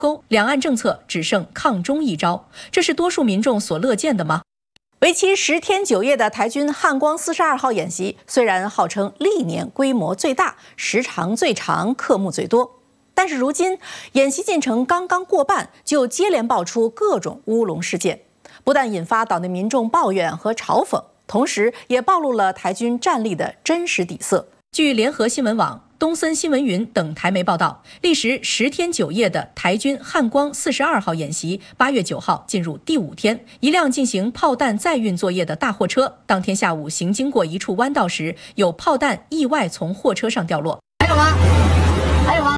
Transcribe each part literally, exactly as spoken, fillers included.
钩，两岸政策只剩抗中一招，这是多数民众所乐见的吗？为期十天九夜的台军汉光四十二号演习，虽然号称历年规模最大、时长最长、科目最多，但是如今演习进程刚刚过半，就接连爆出各种乌龙事件，不但引发岛内民众抱怨和嘲讽，同时也暴露了台军战力的真实底色。据联合新闻网、东森新闻云等台媒报道，历时十天九夜的台军汉光四十二号演习，八月九号进入第五天。一辆进行炮弹载运作业的大货车，当天下午行经过一处弯道时，有炮弹意外从货车上掉落。还有吗？还有吗？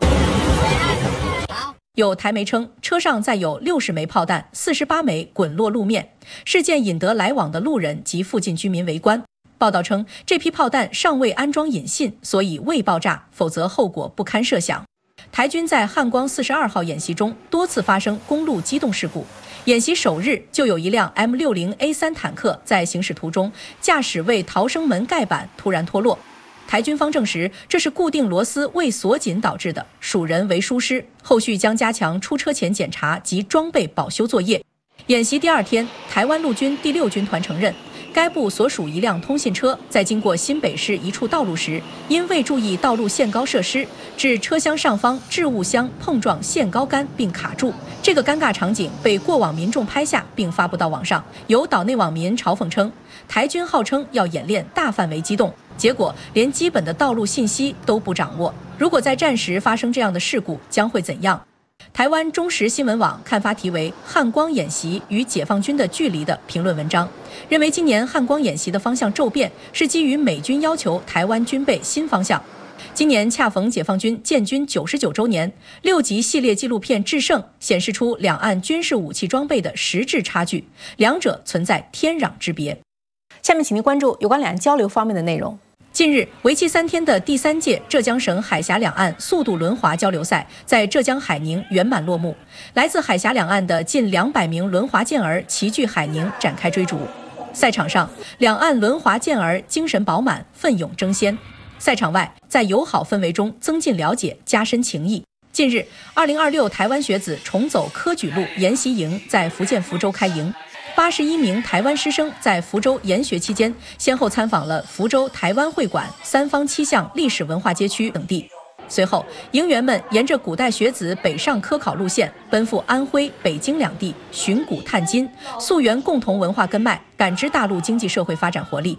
有台媒称，车上载有六十枚炮弹，四十八枚滚落路面。事件引得来往的路人及附近居民围观。报道称，这批炮弹尚未安装引信，所以未爆炸，否则后果不堪设想。台军在汉光四十二号演习中多次发生公路机动事故，演习首日就有一辆 M 六十 A 三 坦克在行驶途中，驾驶位逃生门盖板突然脱落。台军方证实，这是固定螺丝未锁紧导致的，属人为疏失，后续将加强出车前检查及装备保修作业。演习第二天，台湾陆军第六军团承认，该部所属一辆通信车在经过新北市一处道路时，因未注意道路限高设施，致车厢上方置物箱碰撞限高杆并卡住。这个尴尬场景被过往民众拍下并发布到网上，有岛内网民嘲讽称，台军号称要演练大范围机动，结果连基本的道路信息都不掌握。如果在战时发生这样的事故，将会怎样？台湾中时新闻网刊发题为《汉光演习与解放军的距离》的评论文章，认为今年汉光演习的方向骤变是基于美军要求台湾军备新方向。今年恰逢解放军建军九十九周年，六集系列纪录片《制胜》显示出两岸军事武器装备的实质差距，两者存在天壤之别。下面请您关注有关两岸交流方面的内容。近日，为期三天的第三届浙江省海峡两岸速度轮滑交流赛在浙江海宁圆满落幕。来自海峡两岸的近两百名轮滑健儿齐聚海宁展开追逐。赛场上，两岸轮滑健儿精神饱满，奋勇争先。赛场外，在友好氛围中增进了解，加深情谊。近日，二零二六台湾学子重走科举路研习营在福建福州开营。八十一名台湾师生在福州研学期间，先后参访了福州台湾会馆、三坊七巷历史文化街区等地。随后，营员们沿着古代学子北上科考路线，奔赴安徽、北京两地，寻古探今，溯源共同文化根脉，感知大陆经济社会发展活力。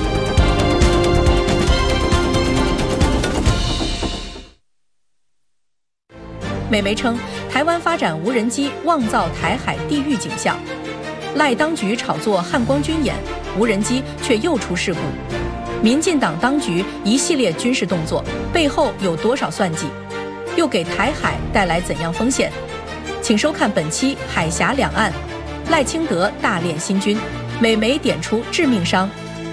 美媒称，台湾发展无人机妄造台海地狱景象。赖当局炒作汉光军演，无人机却又出事故。民进党当局一系列军事动作背后有多少算计？又给台海带来怎样风险？请收看本期《海峡两岸》，赖清德大练新军，美媒点出致命伤。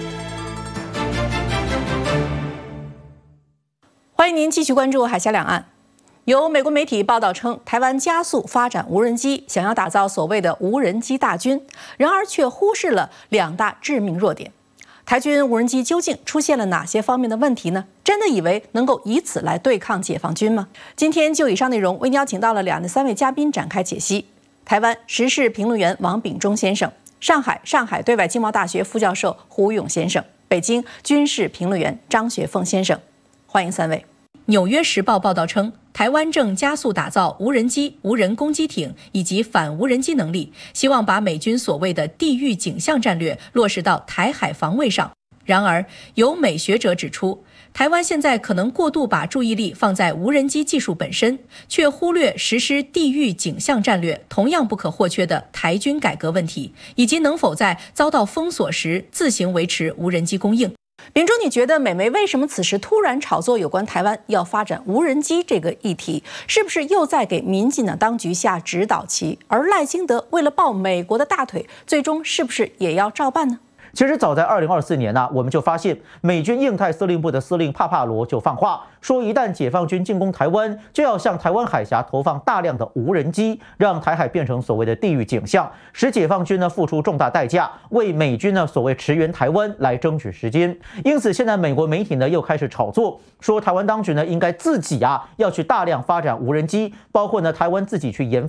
欢迎您继续关注《海峡两岸》。有美国媒体报道称，台湾加速发展无人机，想要打造所谓的无人机大军，然而却忽视了两大致命弱点。台军无人机究竟出现了哪些方面的问题呢？真的以为能够以此来对抗解放军吗？今天就以上内容为您邀请到了两岸的三位嘉宾展开解析。台湾时事评论员王炳忠先生，上海上海对外经贸大学副教授胡勇先生，北京军事评论员张学凤先生，欢迎三位。纽约时报报道称，台湾正加速打造无人机、无人攻击艇以及反无人机能力，希望把美军所谓的地域景象战略落实到台海防卫上。然而，有美学者指出，台湾现在可能过度把注意力放在无人机技术本身，却忽略实施地域景象战略同样不可或缺的台军改革问题，以及能否在遭到封锁时自行维持无人机供应。秉忠，你觉得美媒为什么此时突然炒作有关台湾要发展无人机这个议题，是不是又在给民进党当局下指导棋？而赖清德为了抱美国的大腿，最终是不是也要照办呢？ 其实早在二零二四年呢、啊，我们就发现美军印太司令部的司令帕帕罗就放话说，一旦解放军进攻台湾，就要向台湾海峡投放大量的无人机，让台海变成所谓的地狱景象，使解放军呢付出重大代价，为美军呢所谓驰援台湾来争取时间。因此，现在美国媒体呢又开始炒作，说台湾当局呢应该自己啊要去大量发展无人机，包括呢台湾自己去研